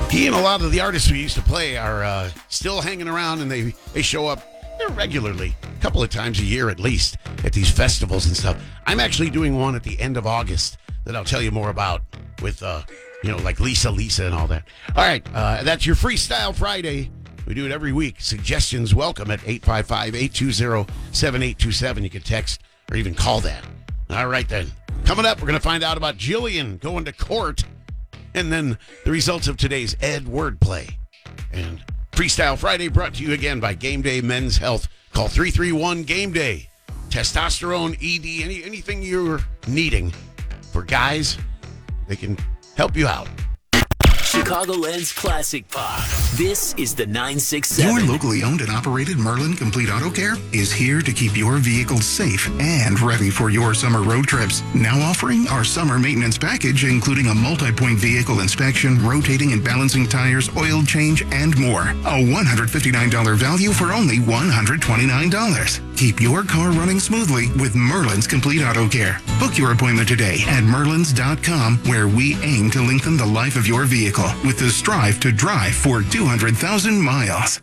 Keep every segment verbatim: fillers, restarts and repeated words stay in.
He and a lot of the artists we used to play are uh, still hanging around, and they, they show up regularly, a couple of times a year at least, at these festivals and stuff. I'm actually doing one at the end of August that I'll tell you more about with, uh, you know, like Lisa Lisa and all that. All right, uh, that's your Freestyle Friday. We do it every week. Suggestions welcome at eight five five, eight two zero, seven eight two seven. You can text or even call that. All right, then. Coming up, we're going to find out about Jillian going to court, and then the results of today's Ed Wordplay. And Freestyle Friday brought to you again by Game Day Men's Health. Call three three one game day. Testosterone, E D, any anything you're needing for guys, they can help you out. Chicagoland's Classic Pop. This is the nine six seven. Your locally owned and operated Merlin Complete Auto Care is here to keep your vehicle safe and ready for your summer road trips. Now offering our summer maintenance package, including a multi-point vehicle inspection, rotating and balancing tires, oil change, and more. A one hundred fifty-nine dollars value for only one hundred twenty-nine dollars. Keep your car running smoothly with Merlin's Complete Auto Care. Book your appointment today at merlins dot com, where we aim to lengthen the life of your vehicle with the Strive to Drive for two hundred thousand miles.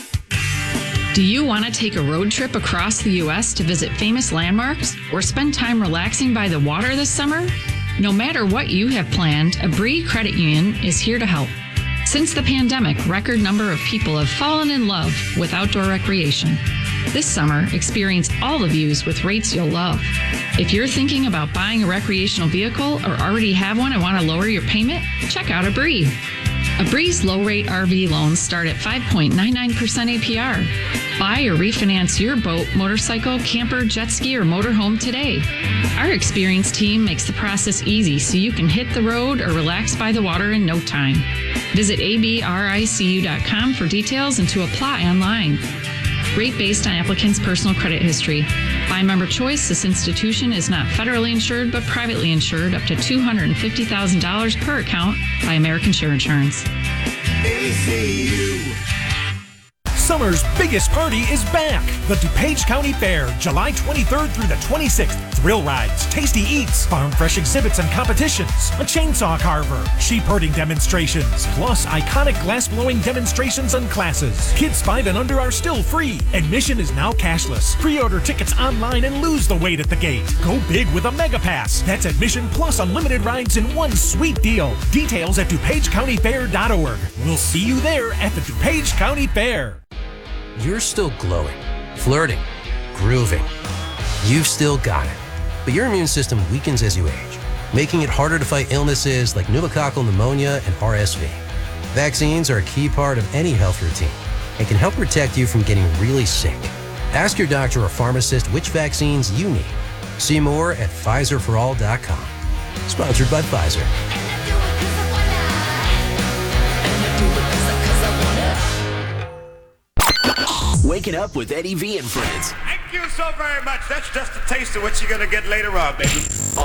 Do you want to take a road trip across the U S to visit famous landmarks or spend time relaxing by the water this summer? No matter what you have planned, Abri Credit Union is here to help. Since the pandemic, record number of people have fallen in love with outdoor recreation. This summer, experience all the views with rates you'll love. If you're thinking about buying a recreational vehicle or already have one and want to lower your payment, check out Abri. Abri's low-rate R V loans start at five point nine nine percent A P R. Buy or refinance your boat, motorcycle, camper, jet ski, or motorhome today. Our experienced team makes the process easy so you can hit the road or relax by the water in no time. Visit A B R I C U dot com for details and to apply online. Rate based on applicant's personal credit history. By member choice, this institution is not federally insured but privately insured up to two hundred fifty thousand dollars per account by American Share Insurance. A C U. Summer's biggest party is back. The DuPage County Fair, July twenty-third through the twenty-sixth. Thrill rides, tasty eats, farm fresh exhibits and competitions, a chainsaw carver, sheep herding demonstrations, plus iconic glass blowing demonstrations and classes. Kids five and under are still free. Admission is now cashless. Pre-order tickets online and lose the wait at the gate. Go big with a Mega Pass. That's admission plus unlimited rides in one sweet deal. Details at DuPage County Fair dot org. We'll see you there at the DuPage County Fair. You're still glowing, flirting, grooving. You've still got it. But your immune system weakens as you age, making it harder to fight illnesses like pneumococcal pneumonia and R S V. Vaccines are a key part of any health routine and can help protect you from getting really sick. Ask your doctor or pharmacist which vaccines you need. See more at Pfizer for all dot com. Sponsored by Pfizer. Waking up with Eddie V and friends. Thank you so very much. That's just a taste of what you're going to get later on, baby.